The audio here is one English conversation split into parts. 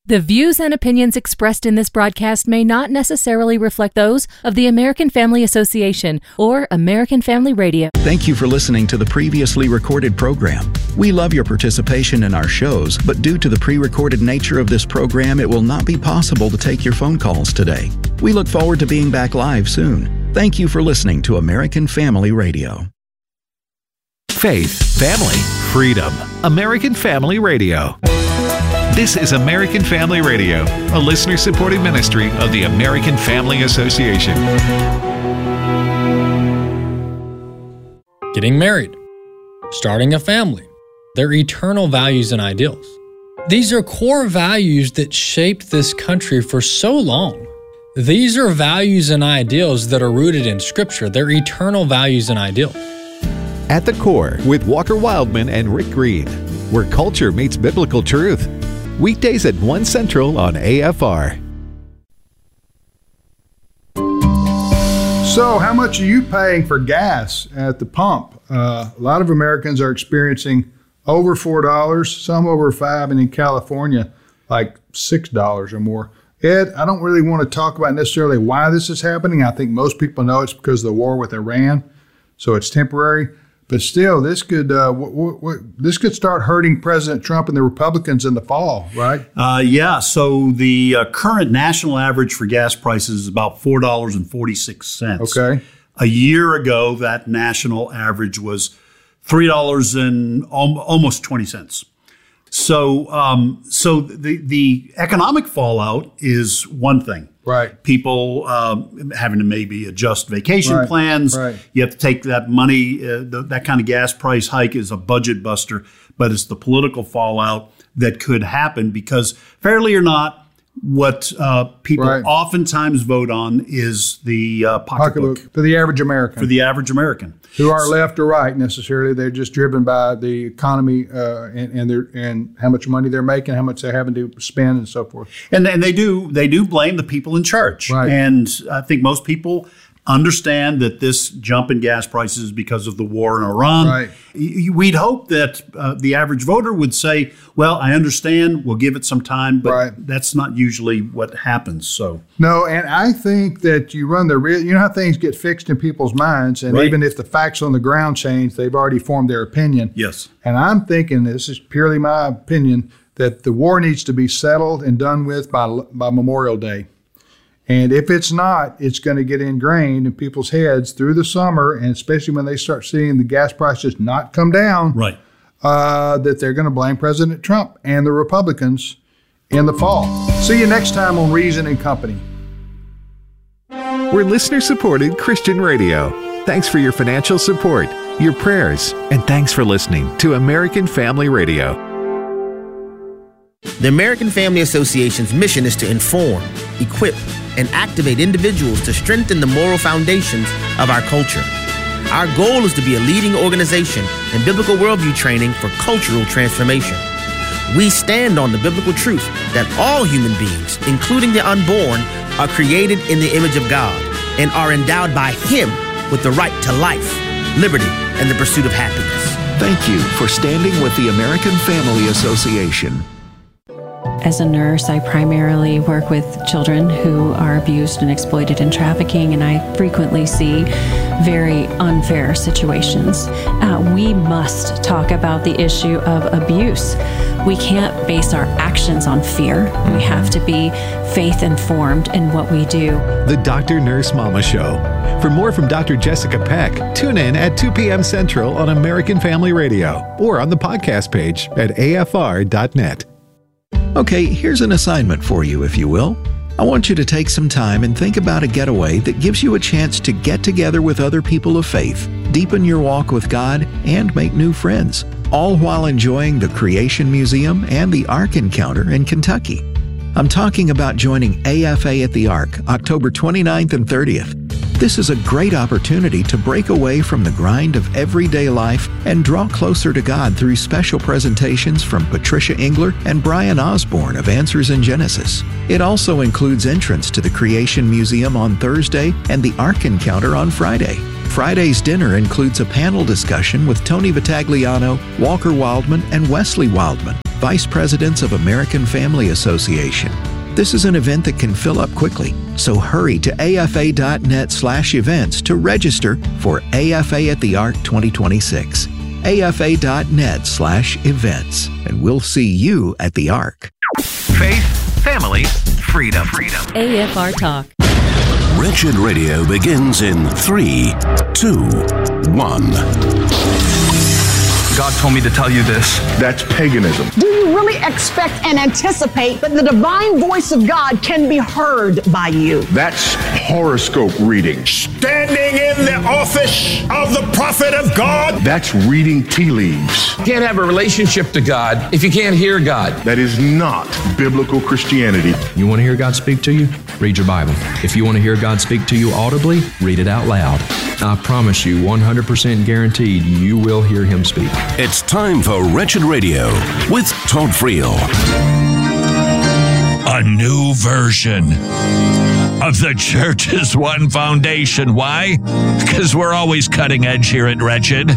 The views and opinions expressed in this broadcast may not necessarily reflect those of the American Family Association or American Family Radio. Thank you for listening to the previously recorded program. We love your participation in our shows, but due to the pre-recorded nature of this program, it will not be possible to take your phone calls today. We look forward to being back live soon. Thank you for listening to American Family Radio. Faith, family, freedom. American Family Radio. This is American Family Radio, a listener-supported ministry of the American Family Association. Getting married, starting a family, their eternal values and ideals. These are core values that shaped this country for so long. These are values and ideals that are rooted in Scripture. They're eternal values and ideals. At the Core with Walker Wildman and Rick Green, where culture meets biblical truth. Weekdays at 1 Central on AFR. So how much are you paying for gas at the pump? A lot of Americans are experiencing over $4, some over $5, and in California, like $6 or more. Ed, I don't really want to talk about necessarily why this is happening. I think most people know it's because of the war with Iran, so it's temporary. But still, this could start hurting President Trump and the Republicans in the fall, right? Yeah. So the current national average for gas prices is about $4.46. Okay. A year ago, that national average was $3 and almost 20 cents. So the economic fallout is one thing. Right. People having to maybe adjust vacation plans. Right. You have to take that money. That kind of gas price hike is a budget buster, but it's the political fallout that could happen because, fairly or not, what people oftentimes vote on is the pocketbook. For the average American. For the average American. Who are left or right necessarily. They're just driven by the economy and how much money they're making, how much they're having to spend and so forth. And they do blame the people in charge. Right. And I think most people understand that this jump in gas prices is because of the war in Iran. Right. We'd hope that the average voter would say, well, I understand, we'll give it some time, but that's not usually what happens. So no, and I think that you run the risk. You know how things get fixed in people's minds, and even if the facts on the ground change, they've already formed their opinion. Yes. And I'm thinking, this is purely my opinion, that the war needs to be settled and done with by Memorial Day. And if it's not, it's going to get ingrained in people's heads through the summer, and especially when they start seeing the gas prices not come down, that they're going to blame President Trump and the Republicans in the fall. See you next time on Reason and Company. We're listener-supported Christian radio. Thanks for your financial support, your prayers, and thanks for listening to American Family Radio. The American Family Association's mission is to inform, equip, and activate individuals to strengthen the moral foundations of our culture. Our goal is to be a leading organization in biblical worldview training for cultural transformation. We stand on the biblical truth that all human beings, including the unborn, are created in the image of God and are endowed by Him with the right to life, liberty, and the pursuit of happiness. Thank you for standing with the American Family Association. As a nurse, I primarily work with children who are abused and exploited in trafficking, and I frequently see very unfair situations. We must talk about the issue of abuse. We can't base our actions on fear. We have to be faith-informed in what we do. The Dr. Nurse Mama Show. For more from Dr. Jessica Peck, tune in at 2 p.m. Central on American Family Radio or on the podcast page at afr.net. Okay, here's an assignment for you, if you will. I want you to take some time and think about a getaway that gives you a chance to get together with other people of faith, deepen your walk with God, and make new friends, all while enjoying the Creation Museum and the Ark Encounter in Kentucky. I'm talking about joining AFA at the Ark, October 29th and 30th. This is a great opportunity to break away from the grind of everyday life and draw closer to God through special presentations from Patricia Engler and Brian Osborne of Answers in Genesis. It also includes entrance to the Creation Museum on Thursday and the Ark Encounter on Friday. Friday's dinner includes a panel discussion with Tony Vitagliano, Walker Wildman, and Wesley Wildman. vice presidents of American Family Association. This is an event that can fill up quickly, so hurry to afa.net/events to register for AFA at the Ark 2026. afa.net/events, and we'll see you at the Ark. Faith, family, freedom. AFR Talk. Wretched Radio begins in 3, 2, 1. God told me to tell you this. That's paganism. Do you really expect and anticipate that the divine voice of God can be heard by you? That's horoscope reading. Standing in the office of the prophet of God. That's reading tea leaves. You can't have a relationship to God if you can't hear God. That is not biblical Christianity. You want to hear God speak to you? Read your Bible. If you want to hear God speak to you audibly, read it out loud. I promise you, 100% guaranteed, you will hear Him speak. It's time for Wretched Radio with Todd Friel. A new version of the Church's One Foundation. Why? Because we're always cutting edge here at Wretched.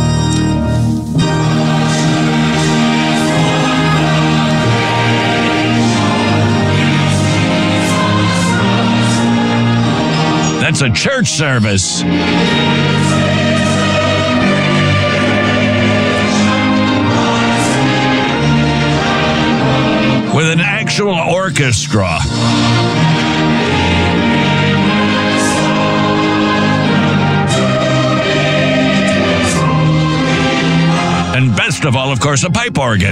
That's a church service. With an actual orchestra. And best of all, of course, a pipe organ.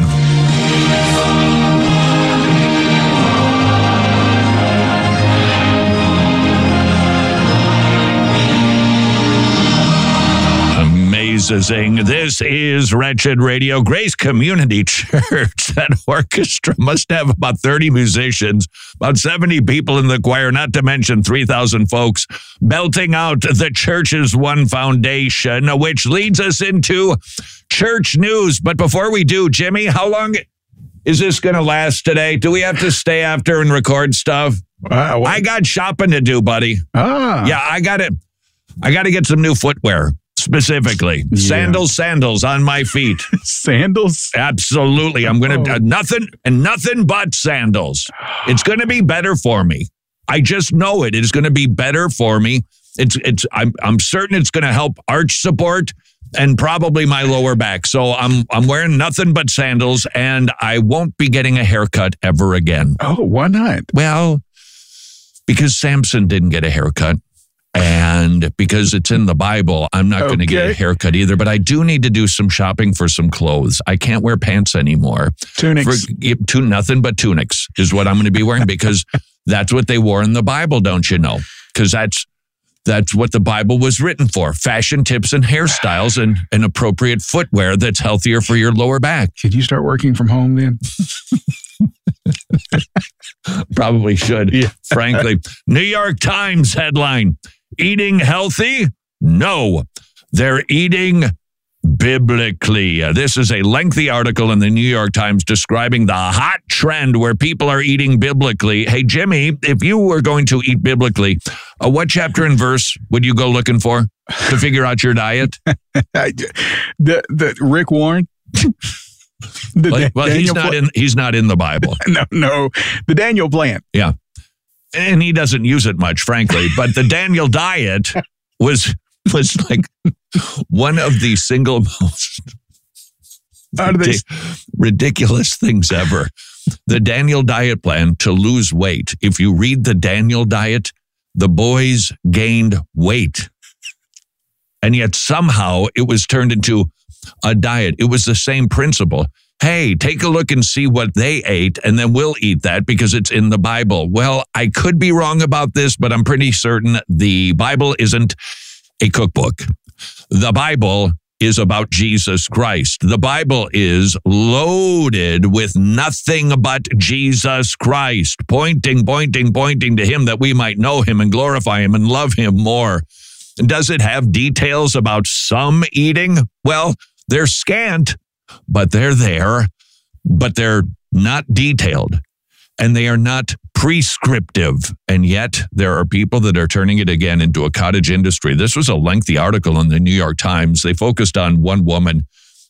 Amazing. This is Wretched Radio. Grace Community Church. That orchestra must have about 30 musicians, about 70 people in the choir, not to mention 3,000 folks belting out the Church's One Foundation, which leads us into church news. But before we do, Jimmy, how long is this going to last today? Do we have to stay after and record stuff? I got shopping to do, buddy. Yeah, I got to get some new footwear. Specifically, sandals on my feet. Sandals? Absolutely. I'm going to nothing but sandals. It's going to be better for me. I just know it. It's going to be better for me. I'm certain it's going to help arch support and probably my lower back. So I'm wearing nothing but sandals, and I won't be getting a haircut ever again. Oh, why not? Well, because Samson didn't get a haircut. And because it's in the Bible, I'm not going to get a haircut either. But I do need to do some shopping for some clothes. I can't wear pants anymore. Tunics. Nothing but tunics is what I'm going to be wearing, because that's what they wore in the Bible, don't you know? Because that's what the Bible was written for. Fashion tips and hairstyles and appropriate footwear that's healthier for your lower back. Could you start working from home then? Probably should, frankly. New York Times headline, eating healthy? No, they're eating biblically. This is a lengthy article in the New York Times describing the hot trend where people are eating biblically. Hey, Jimmy, if you were going to eat biblically, what chapter and verse would you go looking for to figure out your diet? The Rick Warren. He's not in the Bible. No, the Daniel plan. Yeah, and he doesn't use it much, frankly. But the Daniel diet was like one of the single most ridiculous things ever. The Daniel diet plan to lose weight. If you read the Daniel diet, the boys gained weight, and yet somehow it was turned into a diet. It was the same principle. Hey, take a look and see what they ate, and then we'll eat that because it's in the Bible. Well, I could be wrong about this, but I'm pretty certain the Bible isn't a cookbook. The Bible is about Jesus Christ. The Bible is loaded with nothing but Jesus Christ, pointing to Him that we might know Him and glorify Him and love Him more. Does it have details about some eating? Well, they're scant, but they're there, but they're not detailed, and they are not prescriptive. And yet there are people that are turning it again into a cottage industry. This was a lengthy article in the New York Times. They focused on one woman.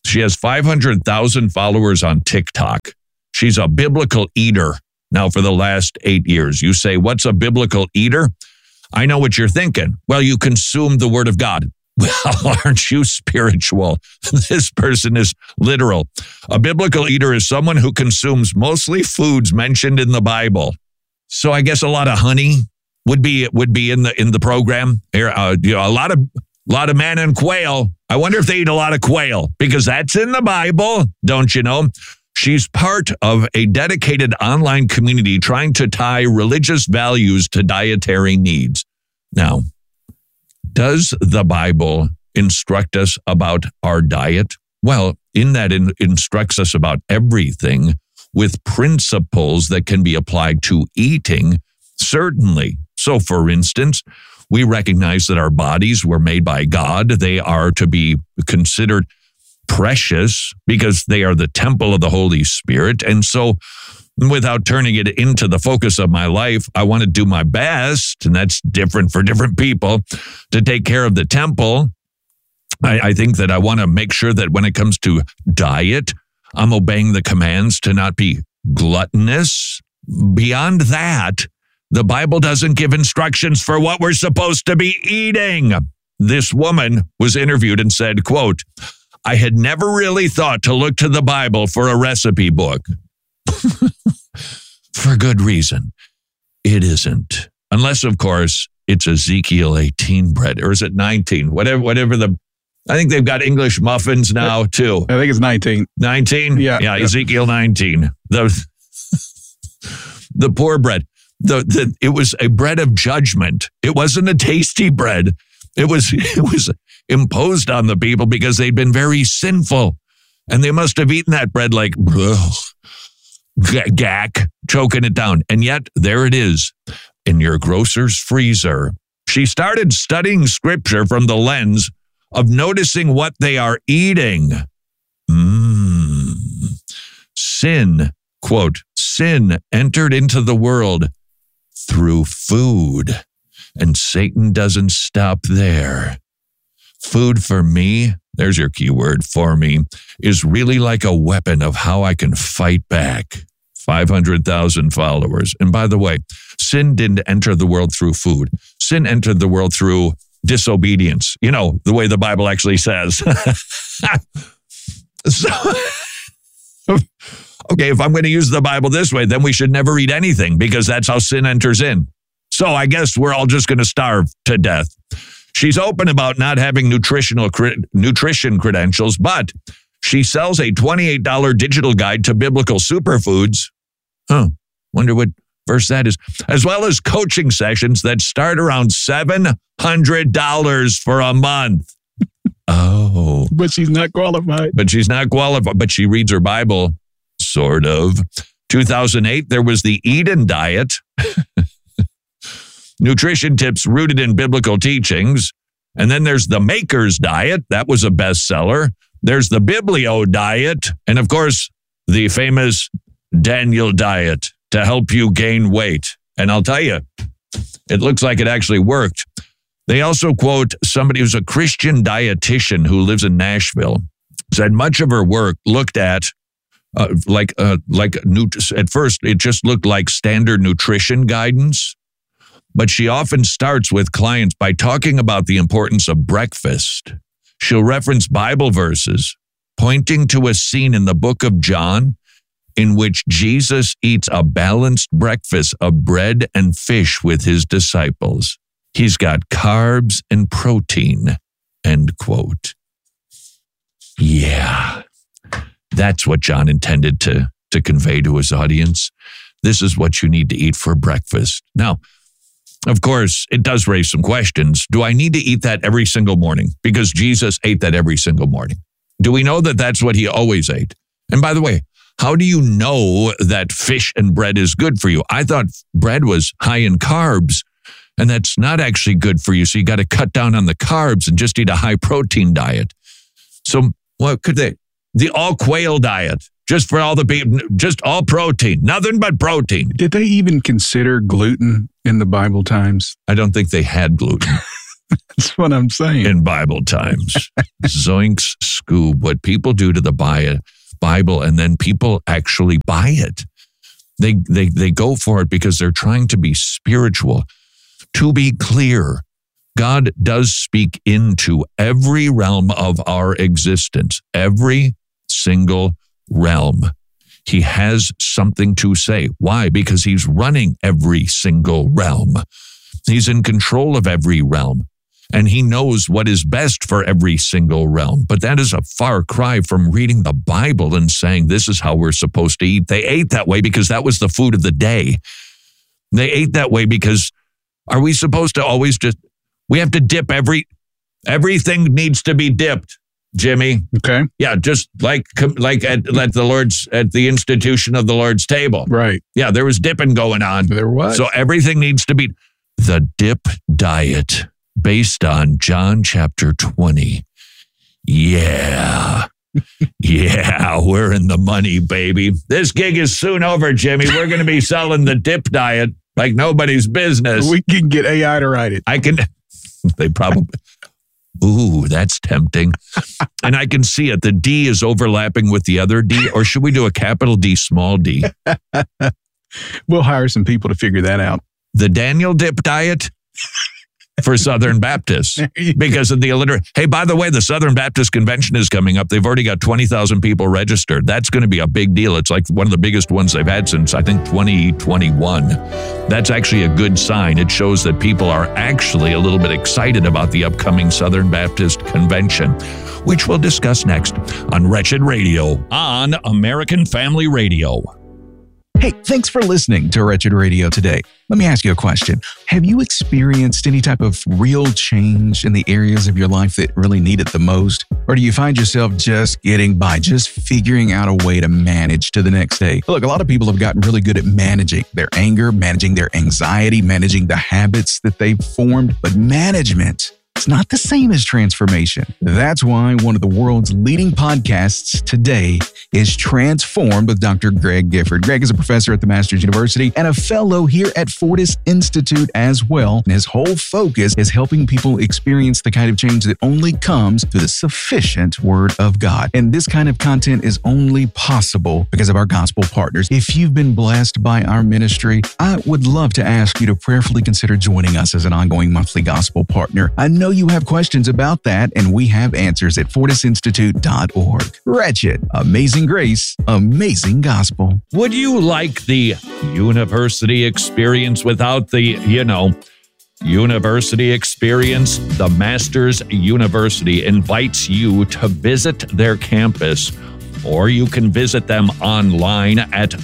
She has 500,000 followers on TikTok. She's a biblical eater now for the last 8 years. You say, what's a biblical eater? I know what you're thinking. Well, you consume the word of God. Well, aren't you spiritual? This person is literal. A biblical eater is someone who consumes mostly foods mentioned in the Bible. So I guess a lot of honey would be in the program. Here, a lot of manna and quail. I wonder if they eat a lot of quail because that's in the Bible, don't you know? She's part of a dedicated online community trying to tie religious values to dietary needs. Now, does the Bible instruct us about our diet? Well, in that it instructs us about everything with principles that can be applied to eating, certainly. So, for instance, we recognize that our bodies were made by God. They are to be considered precious because they are the temple of the Holy Spirit. And so, without turning it into the focus of my life, I want to do my best, and that's different for different people, to take care of the temple. I think that I want to make sure that when it comes to diet, I'm obeying the commands to not be gluttonous. Beyond that, the Bible doesn't give instructions for what we're supposed to be eating. This woman was interviewed and said, quote, I had never really thought to look to the Bible for a recipe book. For good reason. It isn't. Unless, of course, it's Ezekiel 18 bread, or is it 19? Whatever I think they've got English muffins now, too. I think it's 19. 19? Yeah, Ezekiel 19. The poor bread. It was a bread of judgment. It wasn't a tasty bread. It was imposed on the people because they'd been very sinful. And they must have eaten that bread like, gack, choking it down. And yet, there it is in your grocer's freezer. She started studying scripture from the lens of noticing what they are eating. Sin, quote, sin entered into the world through food. And Satan doesn't stop there. Food for me, there's your key word, for me, is really like a weapon of how I can fight back. 500,000 followers. And by the way, sin didn't enter the world through food. Sin entered the world through disobedience. You know, the way the Bible actually says. So, okay, if I'm going to use the Bible this way, then we should never eat anything because that's how sin enters in. So I guess we're all just going to starve to death. She's open about not having nutrition credentials, but she sells a $28 digital guide to biblical superfoods. Wonder what verse that is. As well as coaching sessions that start around $700 for a month. Oh. But she's not qualified. But she reads her Bible, sort of. 2008, there was the Eden Diet. Nutrition tips rooted in biblical teachings. And then there's the Maker's Diet. That was a bestseller. There's the Biblio Diet. And of course, the famous Daniel Diet to help you gain weight. And I'll tell you, it looks like it actually worked. They also quote somebody who's a Christian dietitian who lives in Nashville, said much of her work looked at at first, it just looked like standard nutrition guidance. But she often starts with clients by talking about the importance of breakfast. She'll reference Bible verses, pointing to a scene in the book of John in which Jesus eats a balanced breakfast of bread and fish with his disciples. He's got carbs and protein, end quote. Yeah, that's what John intended to convey to his audience. This is what you need to eat for breakfast. Now, of course, it does raise some questions. Do I need to eat that every single morning? Because Jesus ate that every single morning. Do we know that that's what he always ate? And by the way, how do you know that fish and bread is good for you? I thought bread was high in carbs, and that's not actually good for you. So you got to cut down on the carbs and just eat a high protein diet. So what could they? The all quail diet, just for all the people, just all protein, nothing but protein. Did they even consider gluten in the Bible times? I don't think they had gluten. That's what I'm saying. In Bible times. Zoinks Scoob. What people do to the Bible, and then people actually buy it. They go for it because they're trying to be spiritual. To be clear, God does speak into every realm of our existence, every single realm. He has something to say. Why? Because he's running every single realm. He's in control of every realm, and he knows what is best for every single realm. But that is a far cry from reading the Bible and saying this is how we're supposed to eat. They ate that way because that was the food of the day. They ate that way because are we supposed to always we have to dip everything needs to be dipped, Jimmy. Okay. Yeah, just like at the institution of the Lord's table. Right. Yeah, there was dipping going on. There was. So everything needs to be the dip diet based on John chapter 20. Yeah. Yeah, we're in the money, baby. This gig is soon over, Jimmy. We're going to be selling the dip diet like nobody's business. We can get AI to write it. They probably, ooh, that's tempting. And I can see it. The D is overlapping with the other D. Or should we do a capital D, small d? We'll hire some people to figure that out. The Daniel dip diet for Southern Baptists because of the illiterate. Hey, by the way, the Southern Baptist Convention is coming up. They've already got 20,000 people registered. That's going to be a big deal. It's like one of the biggest ones they've had since, I think, 2021. That's actually a good sign. It shows that people are actually a little bit excited about the upcoming Southern Baptist Convention, which we'll discuss next on Wretched Radio on American Family Radio. Hey, thanks for listening to Wretched Radio today. Let me ask you a question. Have you experienced any type of real change in the areas of your life that really need it the most? Or do you find yourself just getting by, just figuring out a way to manage to the next day? Look, a lot of people have gotten really good at managing their anger, managing their anxiety, managing the habits that they've formed, but management, it's not the same as transformation. That's why one of the world's leading podcasts today is Transformed with Dr. Greg Gifford. Greg is a professor at the Masters University and a fellow here at Fortis Institute as well. And his whole focus is helping people experience the kind of change that only comes through the sufficient Word of God. And this kind of content is only possible because of our gospel partners. If you've been blessed by our ministry, I would love to ask you to prayerfully consider joining us as an ongoing monthly gospel partner. I know you have questions about that, and we have answers at fortisinstitute.org. Wretched, amazing grace, amazing gospel. Would you like the university experience without the, university experience? The Masters University invites you to visit their campus, or you can visit them online at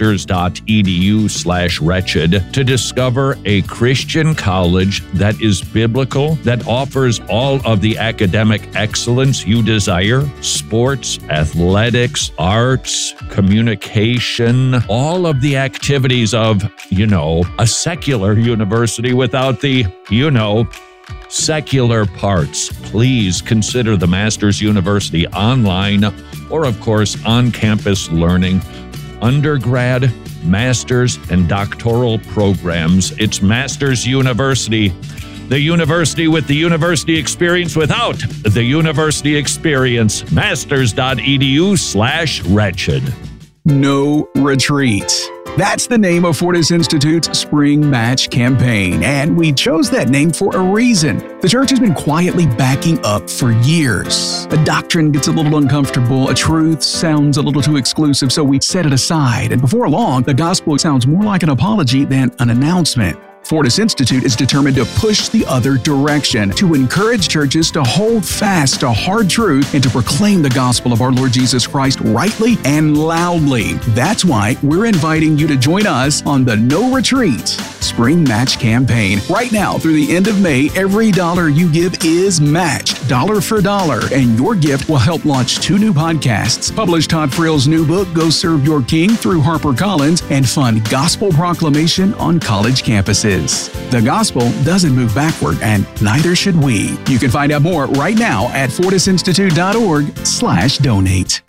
masters.edu/wretched to discover a Christian college that is biblical, that offers all of the academic excellence you desire: sports, athletics, arts, communication, all of the activities of, a secular university without the, secular parts. Please consider the Masters University online or, of course, on-campus learning, undergrad, master's, and doctoral programs. It's Masters University, the university with the university experience without the university experience. Masters.edu/wretched. No retreat. That's the name of Fortis Institute's Spring Match campaign, and we chose that name for a reason. The church has been quietly backing up for years. A doctrine gets a little uncomfortable, a truth sounds a little too exclusive, so we set it aside, and before long, the gospel sounds more like an apology than an announcement. Fortis Institute is determined to push the other direction, to encourage churches to hold fast to hard truth and to proclaim the gospel of our Lord Jesus Christ rightly and loudly. That's why we're inviting you to join us on the No Retreat Spring Match campaign. Right now, through the end of May, every dollar you give is matched, dollar for dollar, and your gift will help launch 2 new podcasts, publish Todd Frill's new book, Go Serve Your King, through HarperCollins, and fund gospel proclamation on college campuses. The gospel doesn't move backward, and neither should we. You can find out more right now at fortisinstitute.org/donate.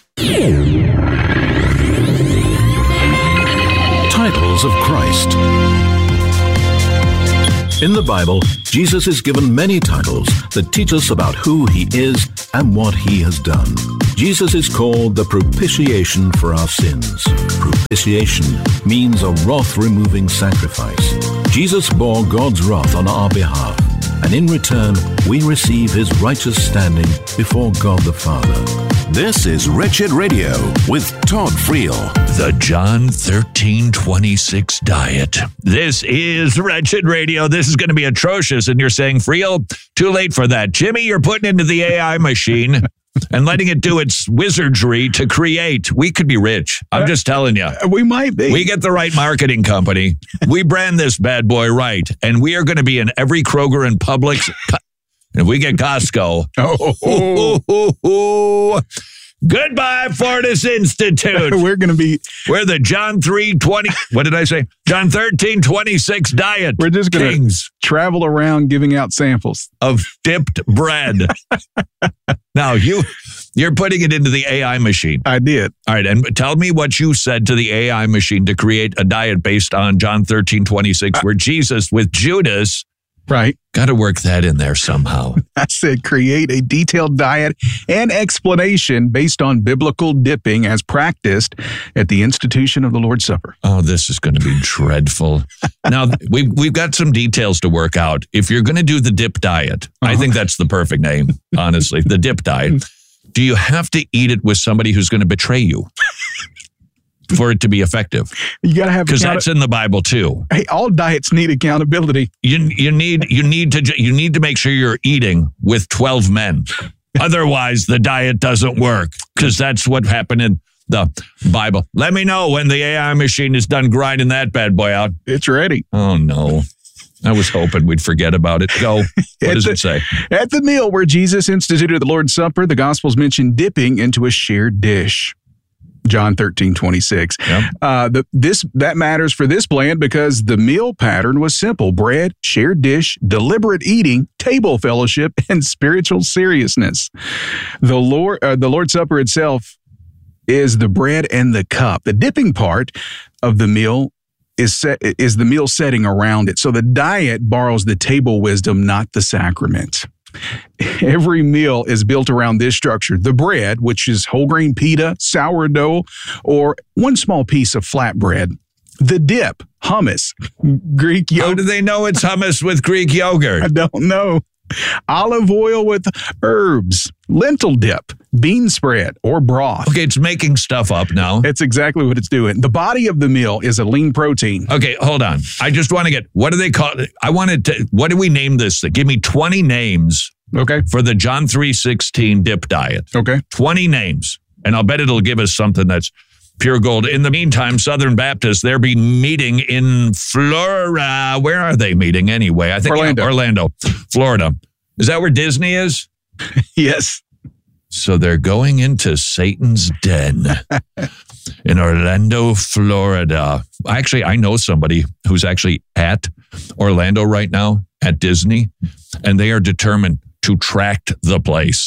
Titles of Christ. In the Bible, Jesus is given many titles that teach us about who he is and what he has done. Jesus is called the propitiation for our sins. Propitiation means a wrath-removing sacrifice. Jesus bore God's wrath on our behalf, and in return, we receive his righteous standing before God the Father. This is Wretched Radio with Todd Friel. The John 13:26 diet. This is Wretched Radio. This is going to be atrocious. And you're saying, Friel, too late for that. Jimmy, you're putting into the AI machine and letting it do its wizardry to create. We could be rich. I'm just telling you. We might be. We get the right marketing company. We brand this bad boy right. And we are going to be in every Kroger and Publix. If we get Costco, goodbye, Fortis Institute. We're the John 3:20. What did I say? John 13:26 diet. We're just going to travel around giving out samples of dipped bread. Now you're putting it into the AI machine. I did. All right, and tell me what you said to the AI machine to create a diet based on John 13:26, where Jesus with Judas. Right. Got to work that in there somehow. I said create a detailed diet and explanation based on biblical dipping as practiced at the institution of the Lord's Supper. Oh, this is going to be dreadful. Now, we've got some details to work out. If you're going to do the dip diet, I think that's the perfect name, honestly, the dip diet. Do you have to eat it with somebody who's going to betray you? For it to be effective, you got to have, because that's in the Bible too. Hey, all diets need accountability. You need to make sure you're eating with 12 men. Otherwise, the diet doesn't work, because that's what happened in the Bible. Let me know when the AI machine is done grinding that bad boy out. It's ready. Oh no. I was hoping we'd forget about it. Go. What does it say? At the meal where Jesus instituted the Lord's Supper, the Gospels mention dipping into a shared dish. John 13:26. Yep. That matters for this plan because the meal pattern was simple: bread, shared dish, deliberate eating, table fellowship, and spiritual seriousness. The Lord's Supper itself is the bread and the cup. The dipping part of the meal is the meal setting around it. So the diet borrows the table wisdom, not the sacrament. Every meal is built around this structure. The bread, which is whole grain pita, sourdough, or one small piece of flatbread. The dip, hummus, Greek yogurt. How do they know it's hummus with Greek yogurt? I don't know. Olive oil with herbs, lentil dip, bean spread, or broth. Okay, it's making stuff up now. It's exactly what it's doing. The body of the meal is a lean protein. Okay, hold on. I just want to get, what do they call it? What do we name this? Give me 20 names. Okay. For the John 3:16 dip diet. Okay. 20 names. And I'll bet it'll give us something that's pure gold. In the meantime, Southern Baptists, they'll be meeting in Florida. Where are they meeting anyway? I think Orlando, Florida. Is that where Disney is? Yes. So they're going into Satan's den in Orlando, Florida. Actually, I know somebody who's actually at Orlando right now at Disney, and they are determined to tract the place.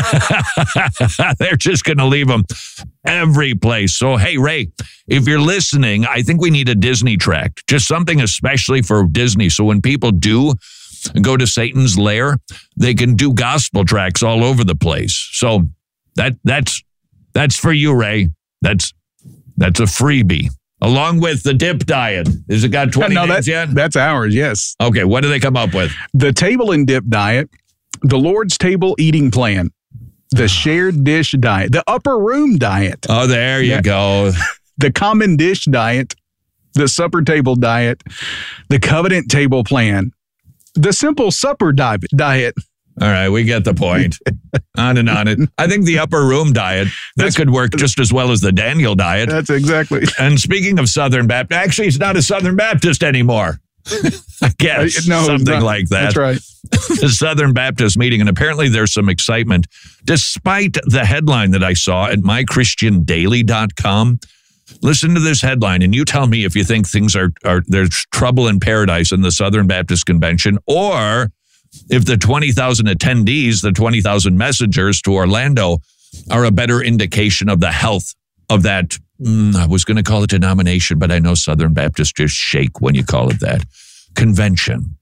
They're just going to leave them every place. So, hey, Ray, if you're listening, I think we need a Disney tract, just something especially for Disney. So when people do go to Satan's lair, they can do gospel tracts all over the place. So that's for you, Ray. That's a freebie. Along with the dip diet. Has it got 20 names yet? That's ours, yes. Okay, what do they come up with? The table and dip diet, the Lord's table eating plan, the shared dish diet, the upper room diet. Oh, there you go. The common dish diet, the supper table diet, the covenant table plan, the simple supper diet. All right, we get the point. On and on it. I think the upper room diet, that could work just as well as the Daniel diet. That's exactly. And speaking of Southern Baptist, actually, it's not a Southern Baptist anymore. I guess something like that. That's right. The Southern Baptist meeting, and apparently there's some excitement, despite the headline that I saw at mychristiandaily.com. Listen to this headline, and you tell me if you think things are there's trouble in paradise in the Southern Baptist Convention, or if the 20,000 attendees, the 20,000 messengers to Orlando are a better indication of the health of that. I was going to call it denomination, but I know Southern Baptists just shake when you call it that. Convention.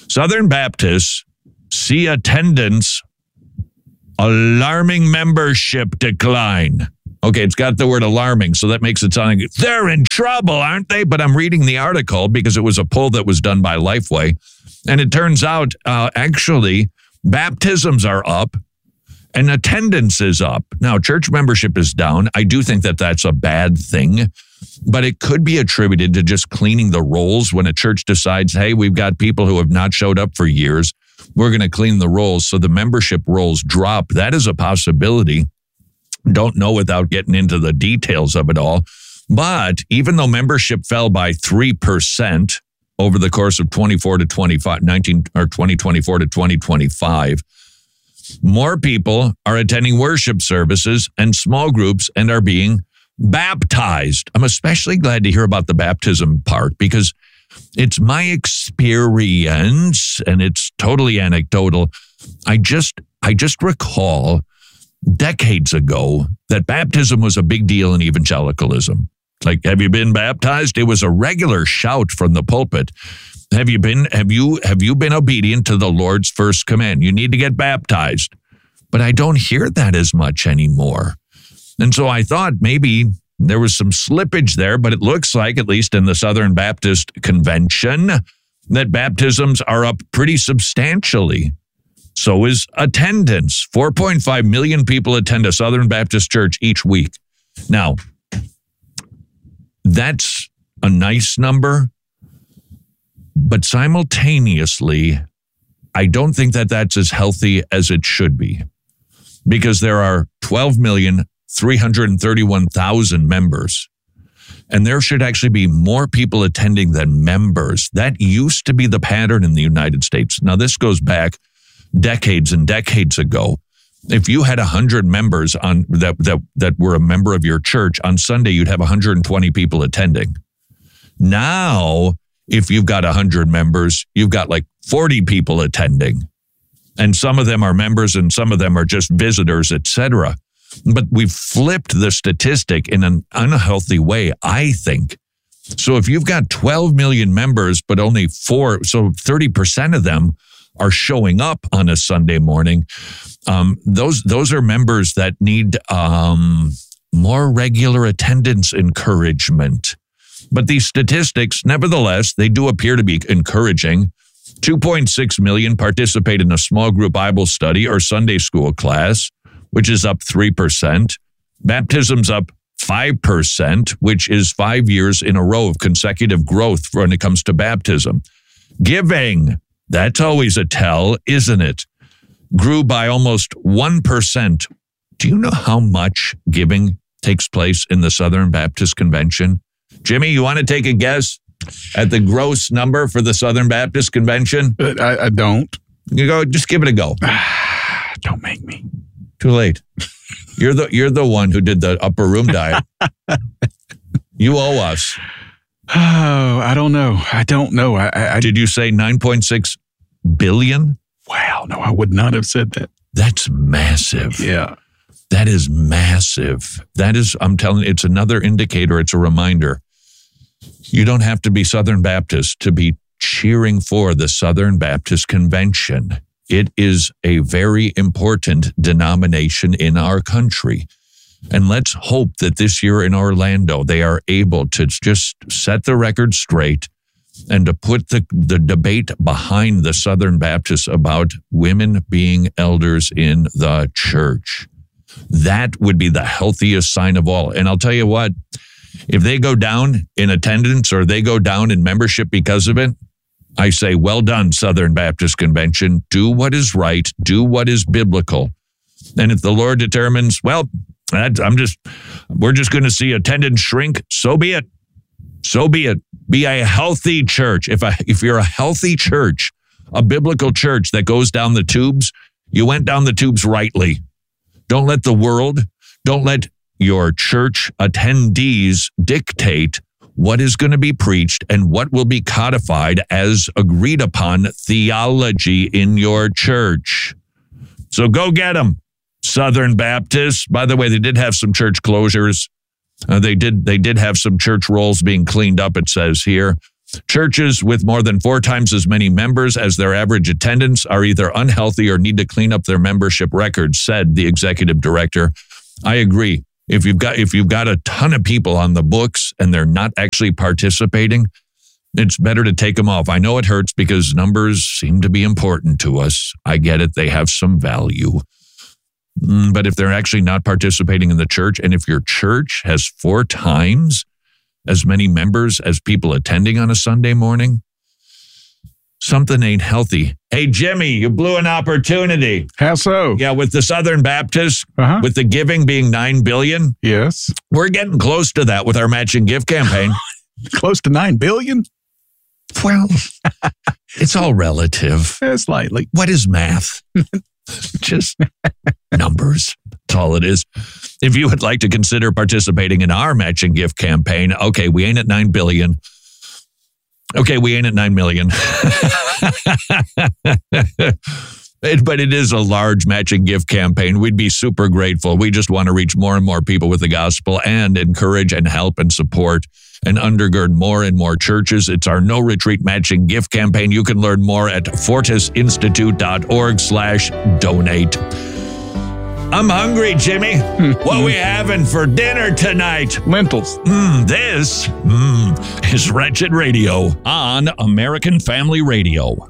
Southern Baptists see attendance alarming membership decline. Okay, it's got the word alarming, so that makes it sound like they're in trouble, aren't they? But I'm reading the article because it was a poll that was done by Lifeway. And it turns out, actually, baptisms are up and attendance is up. Now, church membership is down. I do think that that's a bad thing, but it could be attributed to just cleaning the rolls when a church decides, hey, we've got people who have not showed up for years. We're going to clean the rolls so the membership rolls drop. That is a possibility. Don't know without getting into the details of it all. But even though membership fell by 3% over the course of 2024 to 2025, more people are attending worship services and small groups and are being baptized. I'm especially glad to hear about the baptism part because it's my experience and it's totally anecdotal. I just recall decades ago that baptism was a big deal in evangelicalism. Like, have you been baptized? It was a regular shout from the pulpit. Have you been obedient to the Lord's first command? You need to get baptized. But I don't hear that as much anymore. And so I thought maybe there was some slippage there, but it looks like, at least in the Southern Baptist Convention, that baptisms are up pretty substantially. So is attendance. 4.5 million people attend a Southern Baptist church each week. Now, that's a nice number, but simultaneously, I don't think that that's as healthy as it should be because there are 12,331,000 members, and there should actually be more people attending than members. That used to be the pattern in the United States. Now, this goes back decades and decades ago. If you had 100 members on that were a member of your church, on Sunday you'd have 120 people attending. Now, if you've got 100 members, you've got like 40 people attending. And some of them are members and some of them are just visitors, etc. But we've flipped the statistic in an unhealthy way, I think. So if you've got 12 million members, but only 4, so 30% of them are showing up on a Sunday morning, those are members that need more regular attendance encouragement. But these statistics, nevertheless, they do appear to be encouraging. 2.6 million participate in a small group Bible study or Sunday school class, which is up 3%. Baptism's up 5%, which is 5 years in a row of consecutive growth when it comes to baptism. Giving, that's always a tell, isn't it? Grew by almost 1%. Do you know how much giving takes place in the Southern Baptist Convention? Jimmy, you want to take a guess at the gross number for the Southern Baptist Convention? I don't. You go, just give it a go. Don't make me. Too late. You're the one who did the upper room diet. You owe us. Oh, I don't know. I don't know. Did you say 9.6 billion? Wow, no, I would not have said that. That's massive. Yeah. That is massive. That is, I'm telling you, it's another indicator. It's a reminder. You don't have to be Southern Baptist to be cheering for the Southern Baptist Convention. It is a very important denomination in our country. And let's hope that this year in Orlando, they are able to just set the record straight and to put the debate behind the Southern Baptists about women being elders in the church. That would be the healthiest sign of all. And I'll tell you what, if they go down in attendance or they go down in membership because of it, I say, well done, Southern Baptist Convention. Do what is right. Do what is biblical. And if the Lord determines, well, we're just going to see attendance shrink, so be it. So be it. Be a healthy church. If you're a healthy church, a biblical church that goes down the tubes, you went down the tubes rightly. Don't let the world, don't let your church attendees dictate what is going to be preached and what will be codified as agreed upon theology in your church. So go get them, Southern Baptists. By the way, they did have some church closures. They did have some church rolls being cleaned up, it says here. Churches with more than 4 times as many members as their average attendance are either unhealthy or need to clean up their membership records, said the executive director. I agree. If you've got a ton of people on the books and they're not actually participating, it's better to take them off. I know it hurts because numbers seem to be important to us. I get it. They have some value. But if they're actually not participating in the church, and if your church has 4 times as many members as people attending on a Sunday morning, something ain't healthy. Hey, Jimmy, you blew an opportunity. How so? Yeah, with the Southern Baptists, with the giving being $9 billion. Yes. We're getting close to that with our matching gift campaign. Close to $9 billion? Well, it's all relative. Slightly. What is math? Just numbers. That's all it is. If you would like to consider participating in our matching gift campaign, okay, we ain't at $9 billion. Okay, we ain't at $9 million. But it is a large matching gift campaign. We'd be super grateful. We just want to reach more and more people with the gospel and encourage and help and support and undergird more and more churches. It's our No Retreat matching gift campaign. You can learn more at fortisinstitute.org/donate. I'm hungry, Jimmy. What we having for dinner tonight? Lentils. This is Wretched Radio on American Family Radio.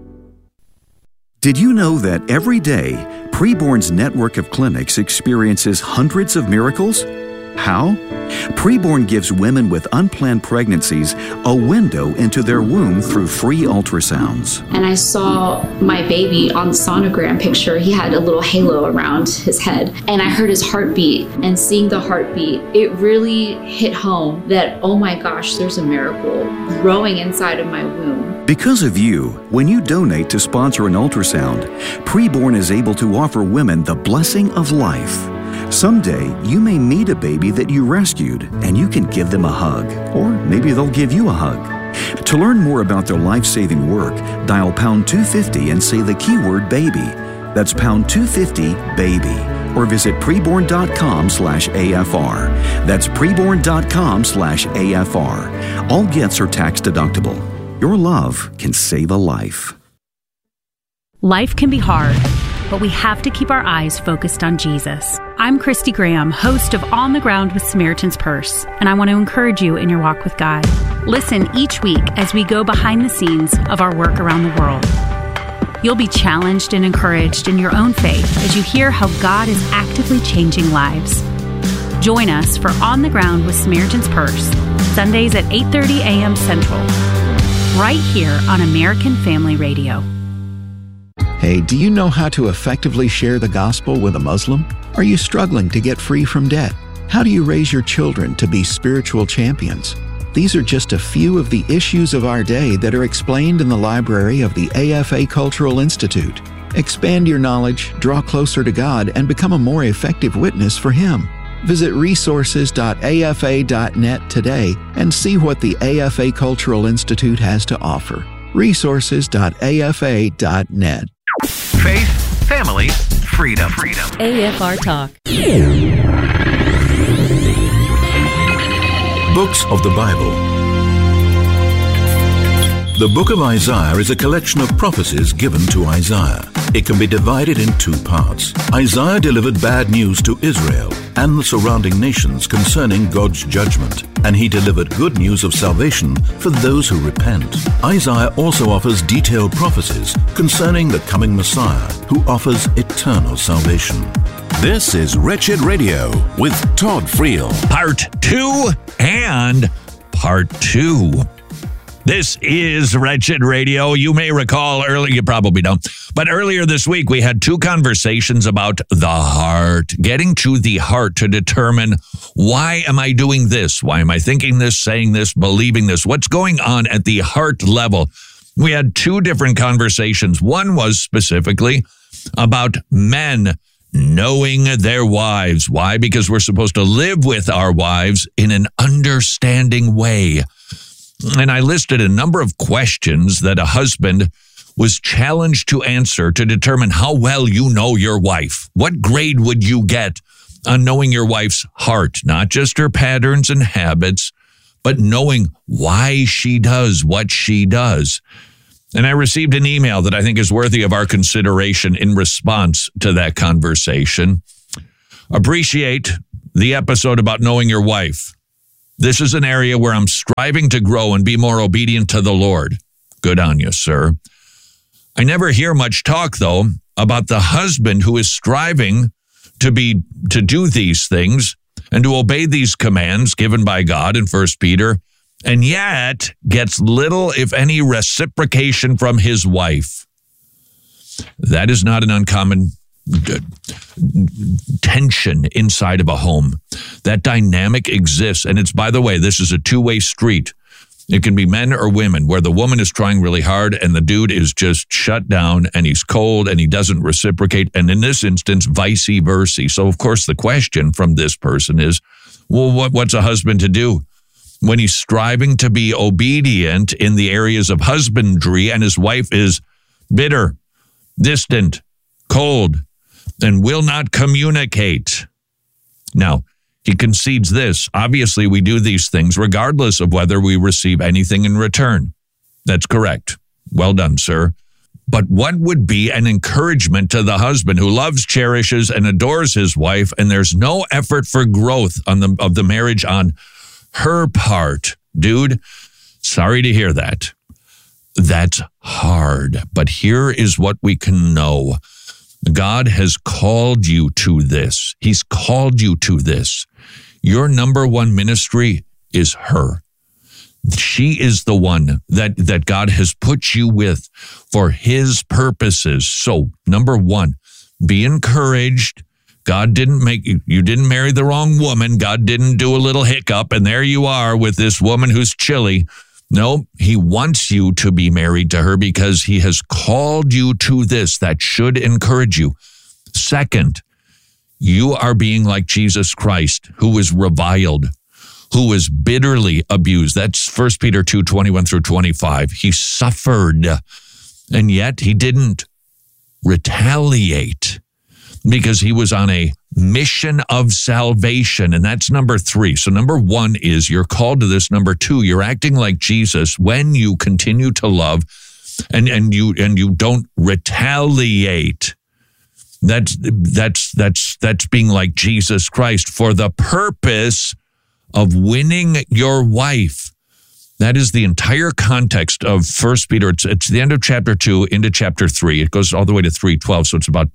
Did you know that every day, Preborn's network of clinics experiences hundreds of miracles? How? Preborn gives women with unplanned pregnancies a window into their womb through free ultrasounds. And I saw my baby on the sonogram picture. He had a little halo around his head. And I heard his heartbeat. And seeing the heartbeat, it really hit home that, oh my gosh, there's a miracle growing inside of my womb. Because of you, when you donate to sponsor an ultrasound, Preborn is able to offer women the blessing of life. Someday, you may meet a baby that you rescued, and you can give them a hug, or maybe they'll give you a hug. To learn more about their life-saving work, dial pound 250 and say the keyword baby. That's pound 250 baby. Or visit preborn.com/AFR. That's preborn.com/AFR. All gifts are tax deductible. Your love can save a life. Life can be hard, but we have to keep our eyes focused on Jesus. I'm Christy Graham, host of On the Ground with Samaritan's Purse, and I want to encourage you in your walk with God. Listen each week as we go behind the scenes of our work around the world. You'll be challenged and encouraged in your own faith as you hear how God is actively changing lives. Join us for On the Ground with Samaritan's Purse, Sundays at 8:30 a.m. Central, right here on American Family Radio. Hey, do you know how to effectively share the gospel with a Muslim? Are you struggling to get free from debt? How do you raise your children to be spiritual champions? These are just a few of the issues of our day that are explained in the library of the AFA Cultural Institute. Expand your knowledge, draw closer to God, and become a more effective witness for Him. Visit resources.afa.net today and see what the AFA Cultural Institute has to offer. Resources.afa.net. Faith, family, freedom. AFR Talk. Books of the Bible. The book of Isaiah is a collection of prophecies given to Isaiah. It can be divided in 2 parts. Isaiah delivered bad news to Israel and the surrounding nations concerning God's judgment, and he delivered good news of salvation for those who repent. Isaiah also offers detailed prophecies concerning the coming Messiah, who offers eternal salvation. This is Wretched Radio with Todd Friel. Part 2 and Part 2. This is Wretched Radio. You may recall earlier, you probably don't, but earlier this week we had 2 conversations about the heart, getting to the heart to determine, why am I doing this? Why am I thinking this, saying this, believing this? What's going on at the heart level? We had 2 different conversations. One was specifically about men knowing their wives. Why? Because we're supposed to live with our wives in an understanding way. And I listed a number of questions that a husband was challenged to answer to determine how well you know your wife. What grade would you get on knowing your wife's heart? Not just her patterns and habits, but knowing why she does what she does. And I received an email that I think is worthy of our consideration in response to that conversation. Appreciate the episode about knowing your wife. This is an area where I'm striving to grow and be more obedient to the Lord. Good on you, sir. I never hear much talk, though, about the husband who is striving to do these things and to obey these commands given by God in 1 Peter, and yet gets little, if any, reciprocation from his wife. That is not an uncommon tension inside of a home. That dynamic exists, and it's, by the way, this is a two-way street. It can be men or women, where the woman is trying really hard and the dude is just shut down and he's cold and he doesn't reciprocate. And in this instance, vice versa. So, of course, the question from this person is, well, what's a husband to do when he's striving to be obedient in the areas of husbandry and his wife is bitter, distant, cold, and will not communicate? Now, he concedes this. Obviously, we do these things regardless of whether we receive anything in return. That's correct. Well done, sir. But what would be an encouragement to the husband who loves, cherishes, and adores his wife, and there's no effort for growth of the marriage on her part? Dude, sorry to hear that. That's hard. But here is what we can know. God has called you to this. He's called you to this. Your number one ministry is her. She is the one that God has put you with for his purposes. So, number one, be encouraged. God didn't make you. You didn't marry the wrong woman. God didn't do a little hiccup, and there you are with this woman who's chilly. No, he wants you to be married to her because he has called you to this. That should encourage you. Second, you are being like Jesus Christ, who was reviled, who was bitterly abused. That's 1 Peter 2:21-25. He suffered, and yet he didn't retaliate because he was on a mission of salvation, and that's number 3. So number 1 is you're called to this. Number 2, you're acting like Jesus when you continue to love and you don't retaliate. That's being like Jesus Christ for the purpose of winning your wife. That is the entire context of 1 Peter. It's the end of chapter 2 into chapter 3. It goes all the way to 3:12, so it's about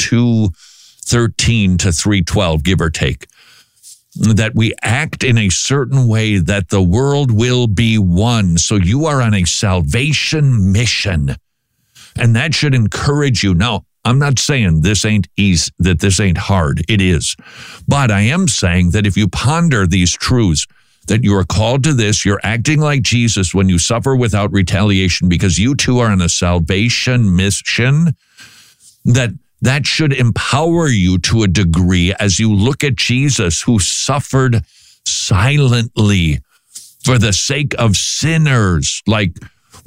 2:13 to 3:12, give or take. That we act in a certain way that the world will be won. So you are on a salvation mission, and that should encourage you. Now, I'm not saying this ain't easy, that this ain't hard. It is. But I am saying that if you ponder these truths, that you are called to this, you're acting like Jesus when you suffer without retaliation because you too are on a salvation mission, that should empower you to a degree as you look at Jesus, who suffered silently for the sake of sinners like,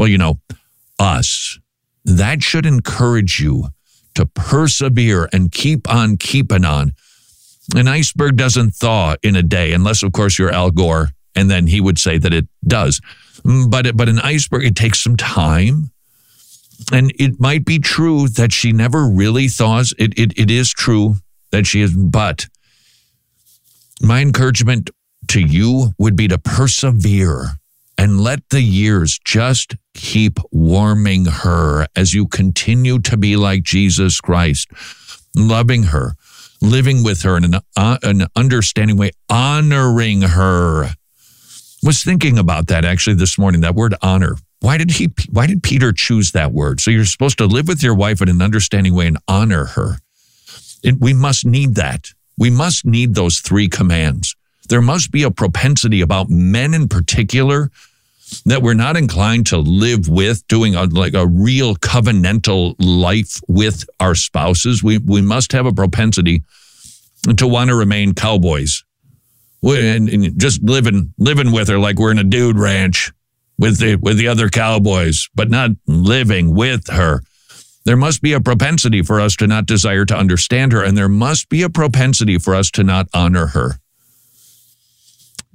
us. That should encourage you to persevere and keep on keeping on. An iceberg doesn't thaw in a day, unless, of course, you're Al Gore, and then he would say that it does. But an iceberg, it takes some time. And it might be true that she never really thaws. It is true that she is, but my encouragement to you would be to persevere and let the years just keep warming her as you continue to be like Jesus Christ, loving her, living with her in an understanding way, honoring her. Was thinking about that actually this morning, that word honor. Why did Peter choose that word? So you're supposed to live with your wife in an understanding way and honor her. We must need that. We must need those 3 commands. There must be a propensity about men in particular that we're not inclined to live with, doing a real covenantal life with our spouses. We must have a propensity to want to remain cowboys and just living with her like we're in a dude ranch with the other cowboys, but not living with her. There must be a propensity for us to not desire to understand her, and there must be a propensity for us to not honor her.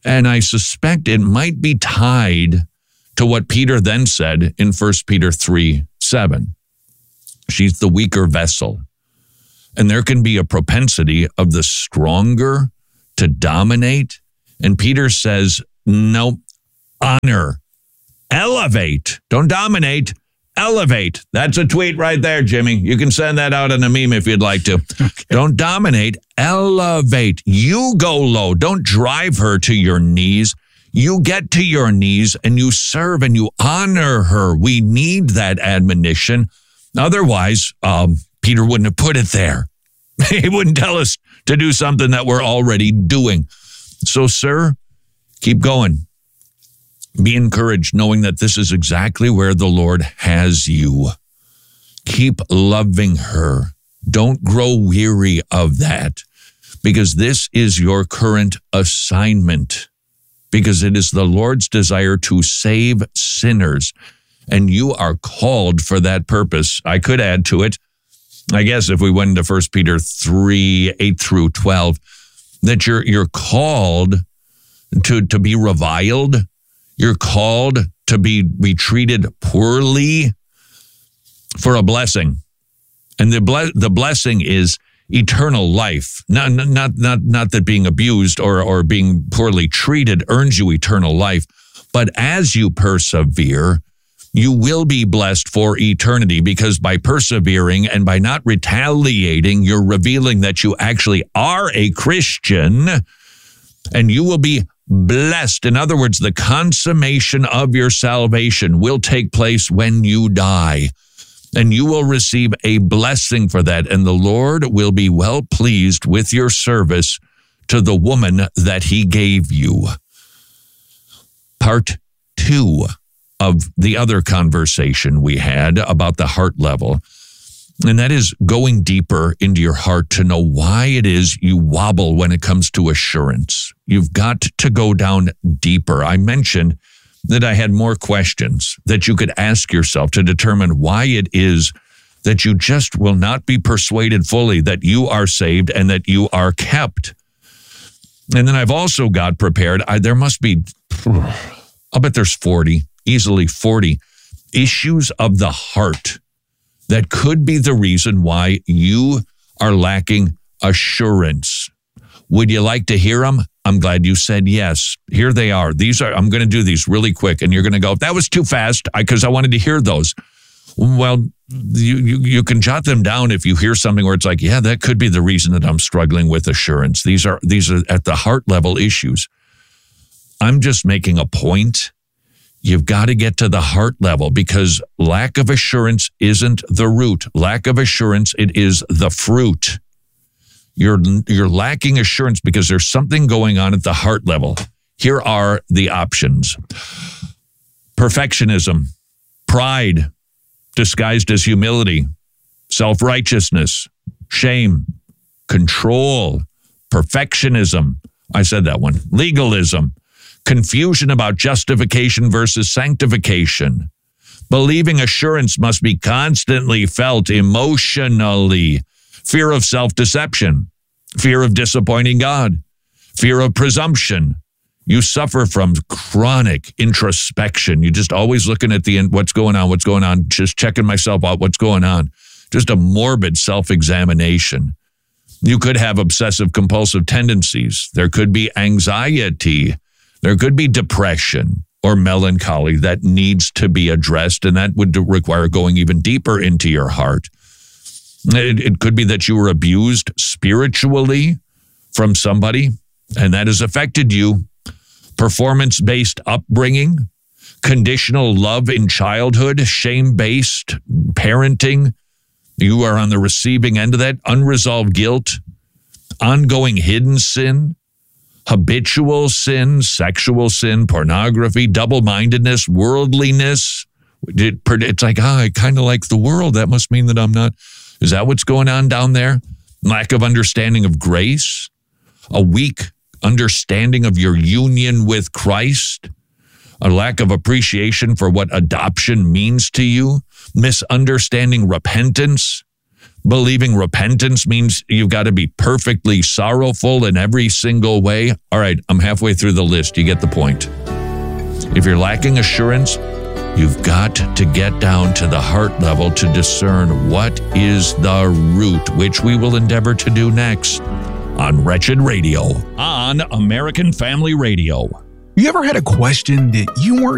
And I suspect it might be tied to what Peter then said in 1 Peter 3:7. She's the weaker vessel. And there can be a propensity of the stronger to dominate. And Peter says, no, honor, elevate, don't dominate, elevate. That's a tweet right there, Jimmy. You can send that out in a meme if you'd like to. Okay. Don't dominate, elevate. You go low. Don't drive her to your knees. You get to your knees and you serve and you honor her. We need that admonition. Otherwise, Peter wouldn't have put it there. He wouldn't tell us to do something that we're already doing. So, sir, keep going. Be encouraged knowing that this is exactly where the Lord has you. Keep loving her. Don't grow weary of that, because this is your current assignment, because it is the Lord's desire to save sinners, and you are called for that purpose. I could add to it, I guess, if we went into 1 Peter 3:8-12, that you're called to be reviled. You're called to be treated poorly for a blessing. And the blessing is eternal life. Not that being abused or being poorly treated earns you eternal life, but as you persevere, you will be blessed for eternity, because by persevering and by not retaliating, you're revealing that you actually are a Christian, and you will be blessed. In other words, the consummation of your salvation will take place when you die, and you will receive a blessing for that, and the Lord will be well pleased with your service to the woman that he gave you. Part 2 of the other conversation we had about the heart level, and that is going deeper into your heart to know why it is you wobble when it comes to assurance. You've got to go down deeper. I mentioned that I had more questions that you could ask yourself to determine why it is that you just will not be persuaded fully that you are saved and that you are kept. And then I've also got prepared, there must be, I'll bet there's 40, easily 40 issues of the heart that could be the reason why you are lacking assurance. Would you like to hear them? I'm glad you said yes. Here they are. I'm going to do these really quick, and you're going to go, that was too fast, because I wanted to hear those. Well, you can jot them down if you hear something where it's like, yeah, that could be the reason that I'm struggling with assurance. These are at the heart level issues. I'm just making a point. You've got to get to the heart level, because lack of assurance isn't the root. Lack of assurance, it is the fruit. You're lacking assurance because there's something going on at the heart level. Here are the options. Perfectionism, pride disguised as humility, self-righteousness, shame, control, perfectionism. I said that one. Legalism, confusion about justification versus sanctification. Believing assurance must be constantly felt emotionally. Fear of self-deception, fear of disappointing God, fear of presumption. You suffer from chronic introspection. You're just always looking at the end, what's going on, just checking myself out, what's going on. Just a morbid self-examination. You could have obsessive compulsive tendencies. There could be anxiety. There could be depression or melancholy that needs to be addressed, and that would require going even deeper into your heart. It could be that you were abused spiritually from somebody, and that has affected you. Performance-based upbringing, conditional love in childhood, shame-based parenting. You are on the receiving end of that. Unresolved guilt, ongoing hidden sin, habitual sin, sexual sin, pornography, double-mindedness, worldliness. It's like, I kind of like the world. That must mean that I'm not. Is that what's going on down there? Lack of understanding of grace, a weak understanding of your union with Christ, a lack of appreciation for what adoption means to you, misunderstanding repentance, Believing repentance means you've got to be perfectly sorrowful in every single way. All right, I'm halfway through the list. You get the point. If you're lacking assurance, you've got to get down to the heart level to discern what is the root, which we will endeavor to do next on Wretched Radio on American Family Radio. You ever had a question that you weren't